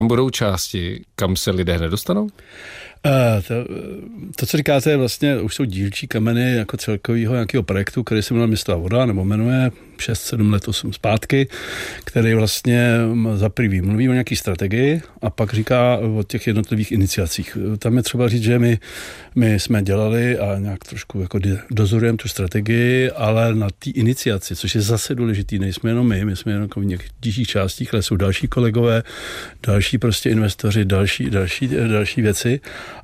Budou části, kam se lidé nedostanou? To, co říkáte, vlastně už jsou dílčí kameny jako celkového nějakého projektu, který se jmenuje Městová voda, nebo jmenuje 6-7 let, 8 zpátky, který vlastně za prvý mluví o nějaký strategii a pak říká o těch jednotlivých iniciacích. Tam je třeba říct, že my jsme dělali a nějak trošku jako dozorujeme tu strategii, ale na té iniciaci, což je zase důležitý, nejsme jenom my jsme jenom v některých částích, ale jsou další kolegové, další prostě investoři, další věci.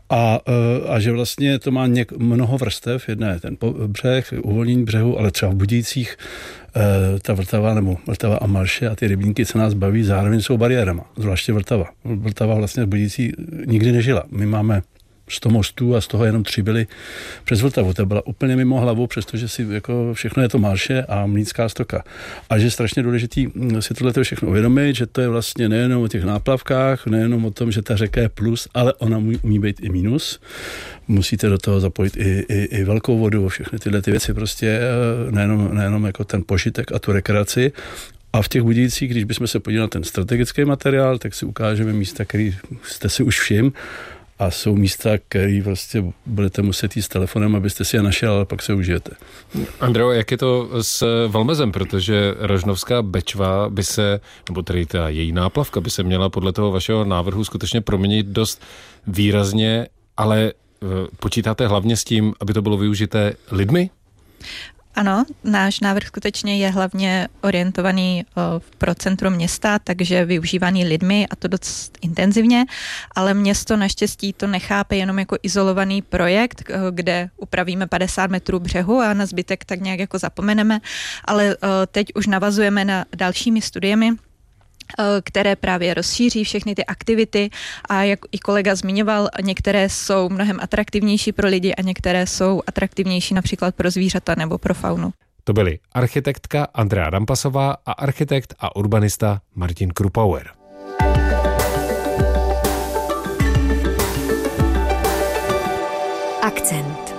A že vlastně to má mnoho vrstev, jedna je ten břeh, uvolnění břehu, ale třeba v Budějcích ta Vltava nebo Vltava a Malše a ty rybníky, co nás baví, zároveň jsou bariérama, zvláště Vltava. Vltava vlastně v Budějcích nikdy nežila. My máme 100 mostů a z toho jenom 3 byly přes Vltavu. To byla úplně mimo hlavu, přestože si jako všechno je to Malše a Mlýnská Stoka. A že je strašně důležitý si tohle všechno uvědomit, že to je vlastně nejenom o těch náplavkách, nejenom o tom, že ta řeka je plus, ale ona umí být i minus. Musíte do toho zapojit i velkou vodu, všechny tyhle ty věci prostě, nejenom jako ten požitek a tu rekreaci. A v těch Budějcích, když bychom se podívali na ten strategický materiál, tak si ukážeme místa, který jste si už všiml. A jsou místa, které prostě budete muset jít s telefonem, abyste si je našel, ale pak se užijete. Andreo, jak je to s Valmezem, protože Rožnovská Bečva by se, nebo tedy ta její náplavka by se měla podle toho vašeho návrhu skutečně proměnit dost výrazně, ale počítáte hlavně s tím, aby to bylo využité lidmi? Ano, náš návrh skutečně je hlavně orientovaný pro centrum města, takže využívaný lidmi a to dost intenzivně, ale město naštěstí to nechápe jenom jako izolovaný projekt, kde upravíme 50 metrů břehu a na zbytek tak nějak jako zapomeneme, ale teď už navazujeme na dalšími studiemi, které právě rozšíří všechny ty aktivity a jak i kolega zmiňoval, některé jsou mnohem atraktivnější pro lidi a některé jsou atraktivnější například pro zvířata nebo pro faunu. To byly architektka Andrea Dampasová a architekt a urbanista Martin Krupauer. Akcent.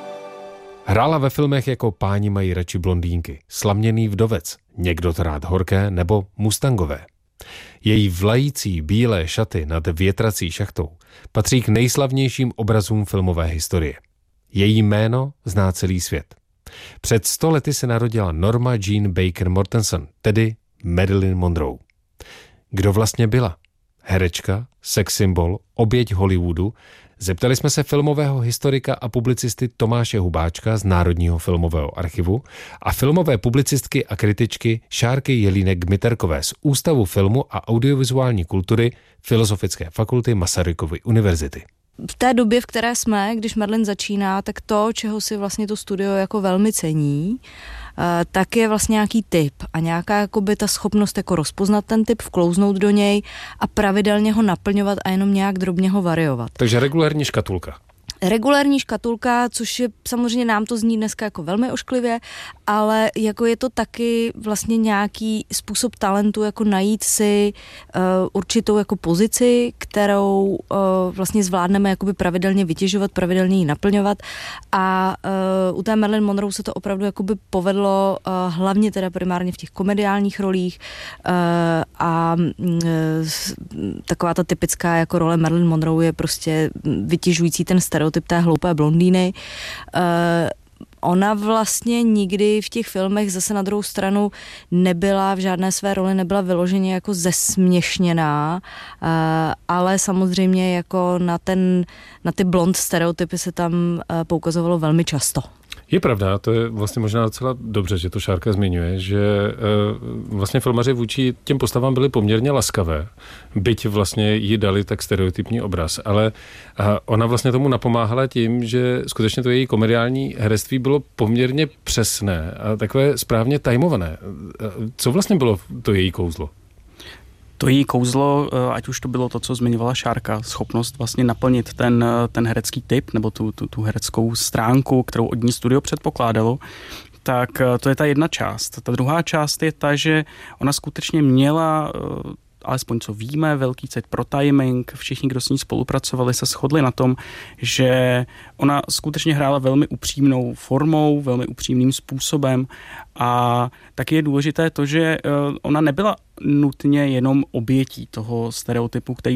Hrála ve filmech jako Páni mají radši blondýnky, Slaměný vdovec, Někdo to rád horké nebo Mustangové. Její vlající bílé šaty nad větrací šachtou patří k nejslavnějším obrazům filmové historie. Její jméno zná celý svět. Před 100 lety se narodila Norma Jean Baker Mortensen, tedy Marilyn Monroe. Kdo vlastně byla? Herečka, sex symbol, oběť Hollywoodu? Zeptali jsme se filmového historika a publicisty Tomáše Hubáčka z Národního filmového archivu a filmové publicistky a kritičky Šárky Jelínek-Gmiterkové z Ústavu filmu a audiovizuální kultury Filozofické fakulty Masarykovy univerzity. V té době, v které jsme, když Marilyn začíná, tak to, čeho si vlastně to studio jako velmi cení, tak je vlastně nějaký typ a nějaká jakoby ta schopnost jako rozpoznat ten typ, vklouznout do něj a pravidelně ho naplňovat a jenom nějak drobně ho variovat. Takže regulérní škatulka. Regulérní škatulka, což je samozřejmě nám to zní dneska jako velmi ošklivě, ale jako je to taky vlastně nějaký způsob talentu, jako najít si určitou jako pozici, kterou vlastně zvládneme jakoby pravidelně vytěžovat, pravidelně ji naplňovat a u té Marilyn Monroe se to opravdu jakoby povedlo hlavně teda primárně v těch komediálních rolích a taková ta typická jako role Marilyn Monroe je prostě vytěžující ten stereotyp té hloupé blondýny. Ona vlastně nikdy v těch filmech zase na druhou stranu nebyla, v žádné své roli nebyla vyloženě jako zesměšněná, ale samozřejmě jako na ty blond stereotypy se tam poukazovalo velmi často. Je pravda, to je vlastně možná docela dobře, že to Šárka zmiňuje, že vlastně filmaři vůči těm postavám byli poměrně laskavé, byť vlastně jí dali tak stereotypní obraz, ale ona vlastně tomu napomáhala tím, že skutečně to její komediální herectví bylo poměrně přesné a takové správně tajmované. Co vlastně bylo to její kouzlo? To její kouzlo, ať už to bylo to, co zmiňovala Šárka, schopnost vlastně naplnit ten herecký typ nebo tu hereckou stránku, kterou od ní studio předpokládalo, tak to je ta jedna část. Ta druhá část je ta, že ona skutečně měla alespoň co víme, velký cit pro timing, všichni, kdo s ní spolupracovali, se shodli na tom, že ona skutečně hrála velmi upřímnou formou, velmi upřímným způsobem a taky je důležité to, že ona nebyla nutně jenom obětí toho stereotypu, který